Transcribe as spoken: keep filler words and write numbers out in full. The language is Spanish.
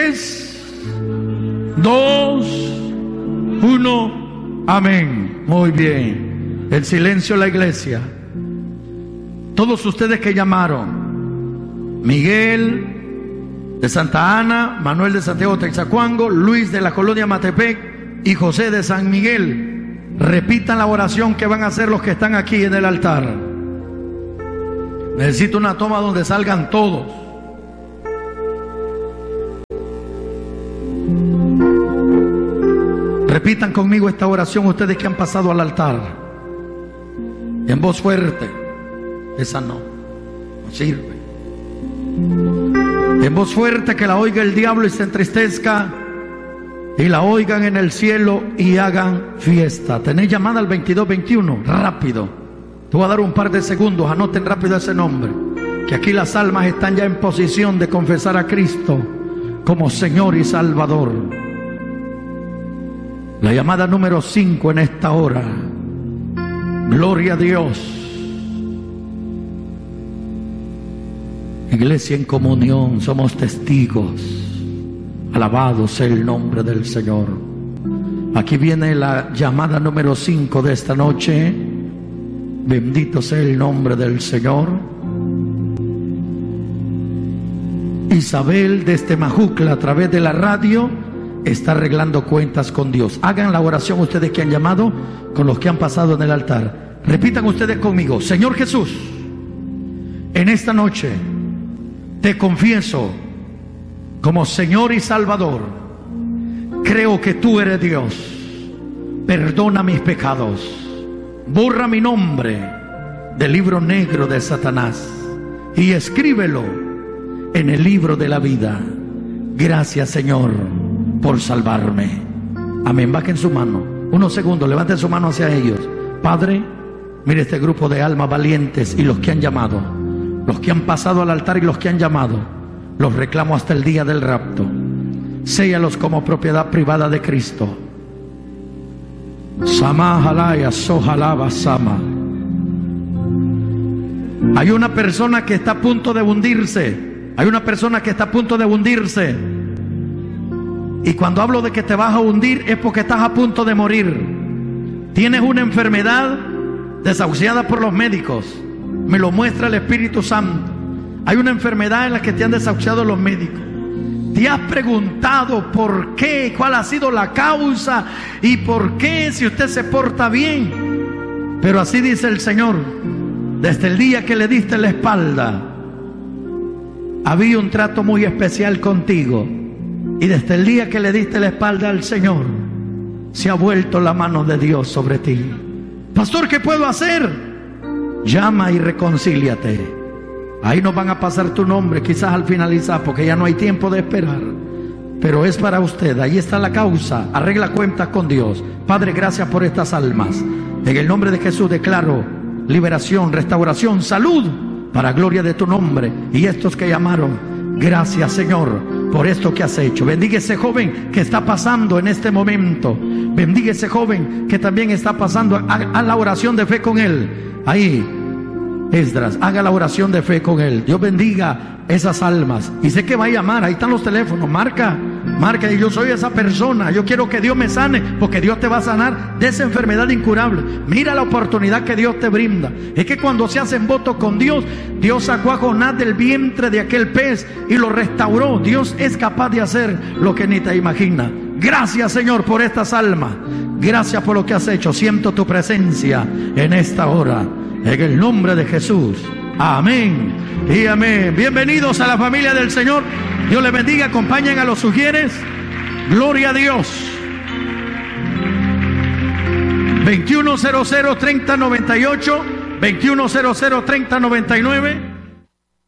tres, dos, uno. Amén. Muy bien. En silencio la iglesia. Todos ustedes que llamaron: Miguel de Santa Ana, Manuel de Santiago Texacuango, Luis de la Colonia Matepec y José de San Miguel, repitan la oración que van a hacer los que están aquí en el altar. Necesito una toma donde salgan todos. Repitan conmigo esta oración ustedes que han pasado al altar. En voz fuerte. Esa no, no sirve. En voz fuerte, que la oiga el diablo y se entristezca, y la oigan en el cielo y hagan fiesta. Tenéis llamada al veintidós veintiuno, rápido. Te voy a dar un par de segundos, anoten rápido ese nombre, que aquí las almas están ya en posición de confesar a Cristo como Señor y Salvador. La llamada número cinco en esta hora. Gloria a Dios. Iglesia en comunión, somos testigos. Alabado sea el nombre del Señor. Aquí viene la llamada número cinco de esta noche. Bendito sea el nombre del Señor. Isabel desde Majucla, a través de la radio, está arreglando cuentas con Dios. Hagan la oración ustedes que han llamado con los que han pasado en el altar. Repitan ustedes conmigo: Señor Jesús, en esta noche te confieso como Señor y Salvador. Creo que tú eres Dios. Perdona mis pecados. Borra mi nombre del libro negro de Satanás y escríbelo en el libro de la vida. Gracias, Señor, por salvarme. Amén. Bajen su mano. Unos segundos, levanten su mano hacia ellos. Padre, mire este grupo de almas valientes y los que han llamado, los que han pasado al altar y los que han llamado, los reclamo hasta el día del rapto. Séllalos como propiedad privada de Cristo. Sama halaya sojalaba sama. Hay una persona que está a punto de hundirse. Hay una persona que está a punto de hundirse. Y cuando hablo de que te vas a hundir es porque estás a punto de morir. Tienes una enfermedad desahuciada por los médicos. Me lo muestra el Espíritu Santo. Hay una enfermedad en la que te han desahuciado los médicos. Te has preguntado por qué, cuál ha sido la causa y por qué, si usted se porta bien. Pero así dice el Señor: desde el día que le diste la espalda, había un trato muy especial contigo. Y desde el día que le diste la espalda al Señor, se ha vuelto la mano de Dios sobre ti. Pastor, ¿qué puedo hacer? Llama y reconcíliate. Ahí nos van a pasar tu nombre, quizás al finalizar, porque ya no hay tiempo de esperar. Pero es para usted, ahí está la causa. Arregla cuentas con Dios. Padre, gracias por estas almas. En el nombre de Jesús declaro liberación, restauración, salud, para gloria de tu nombre. Y estos que llamaron, gracias, Señor, por esto que has hecho. Bendiga ese joven que está pasando en este momento. Bendiga ese joven que también está pasando. Haz la oración de fe con él. Ahí, Esdras, haga la oración de fe con él. Dios bendiga esas almas. Y sé que va a llamar, ahí están los teléfonos. Marca, marca, y yo soy esa persona. Yo quiero que Dios me sane, porque Dios te va a sanar de esa enfermedad incurable. Mira la oportunidad que Dios te brinda. Es que cuando se hacen votos con Dios, Dios sacó a Jonás del vientre de aquel pez y lo restauró. Dios es capaz de hacer lo que ni te imaginas. Gracias, Señor, por estas almas. Gracias por lo que has hecho. Siento tu presencia en esta hora. En el nombre de Jesús. Amén y amén. Bienvenidos a la familia del Señor. Dios les bendiga. Acompañen a los sugieres. Gloria a Dios. veintiuno cero cero treinta noventa y ocho, veintiuno cero cero treinta noventa y nueve.